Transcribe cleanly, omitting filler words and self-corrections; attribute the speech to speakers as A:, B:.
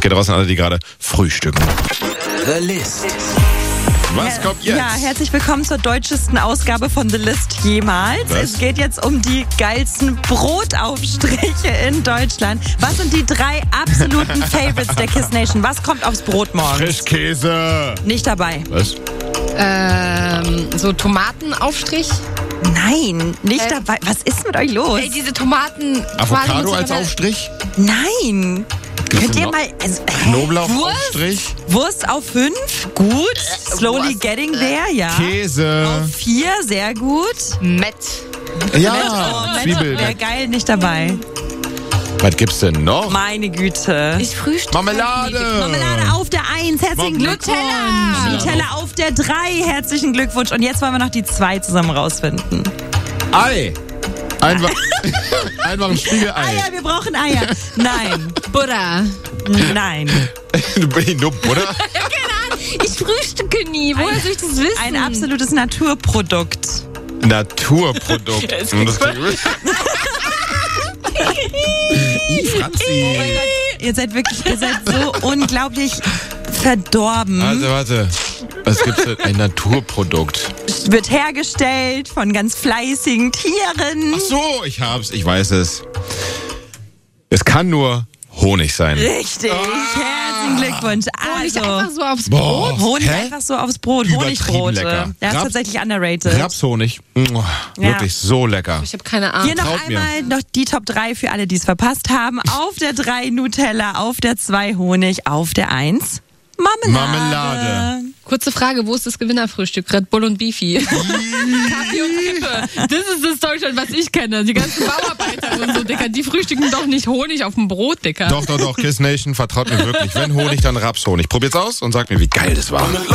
A: geht raus an alle, die gerade frühstücken.
B: The List.
A: Was kommt jetzt?
C: Ja, herzlich willkommen zur deutschesten Ausgabe von The List jemals.
A: Was?
C: Es geht jetzt um die geilsten Brotaufstriche in Deutschland. Was sind die 3 absoluten Favorites der Kiss Nation? Was kommt aufs Brot morgens?
A: Frischkäse.
C: Nicht dabei.
A: Was?
D: So Tomatenaufstrich.
C: Nein, nicht dabei. Was ist mit euch los?
D: Ey, diese Tomaten.
A: Avocado als Aufstrich?
C: Nein. Könnt ihr mal...
A: Knoblauchaufstrich?
C: Wurst auf 5? Gut. Slowly getting there, ja.
A: Käse.
C: Auf 4, sehr gut.
D: Met.
A: Ja, Zwiebeln.
C: Wäre geil, nicht dabei.
A: Was gibt's denn noch?
C: Meine Güte.
D: Ich frühstücke.
A: Marmelade.
C: Marmelade auf der 1, herzlichen Glückwunsch. Nutella auf der 3, herzlichen Glückwunsch. Und jetzt wollen wir noch die 2 zusammen rausfinden.
A: Ei. Einfach ein Spiegelei.
C: Eier, wir brauchen Eier. Nein,
D: Butter.
C: nein.
A: Nur Butter?
D: Ich frühstücke nie. Woher soll ich das wissen?
C: Ein absolutes Naturprodukt.
A: Naturprodukt. Franzi.
C: Ihr seid so unglaublich verdorben.
A: Warte. Was gibt's denn? Ein Naturprodukt.
C: Wird hergestellt von ganz fleißigen Tieren.
A: Ach so, ich weiß es. Es kann nur Honig sein.
C: Richtig. Herzlichen Glückwunsch.
D: Honig
C: Also,
D: einfach so aufs
A: Boah,
D: Brot.
C: Honig
A: hä?
C: einfach so aufs Brot.
A: Übertrieben
C: Honigbrote.
A: lecker.
C: Der ist
A: Raps-
C: tatsächlich underrated.
A: Rapshonig. Wirklich so lecker.
D: Ich habe keine Ahnung.
C: Hier noch
A: Traut mir.
C: einmal noch die Top 3 für alle, die es verpasst haben. Auf der 3 Nutella, auf der 2 Honig, auf der 1 Marmelade.
D: Kurze Frage, wo ist das Gewinnerfrühstück? Red Bull und Beefy. Kaffee und Kippe. Das ist das Deutschland, was ich kenne. Die ganzen Bauarbeiter und so, Dicker, die frühstücken doch nicht Honig auf dem Brot, Dicker.
A: Doch. Kiss Nation, vertraut mir wirklich. Wenn Honig, dann Rapshonig. Probiert's aus und sagt mir, wie geil das war.